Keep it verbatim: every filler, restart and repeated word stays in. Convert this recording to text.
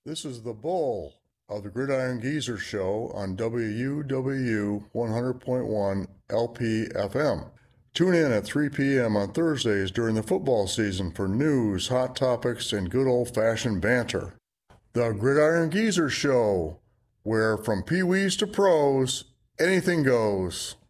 This is the Bull of the Gridiron Geezer Show on W W one hundred point one L P F M. Tune in at three p.m. on Thursdays during the football season for news, hot topics, and good old-fashioned banter. The Gridiron Geezer Show, where from peewees to pros, anything goes.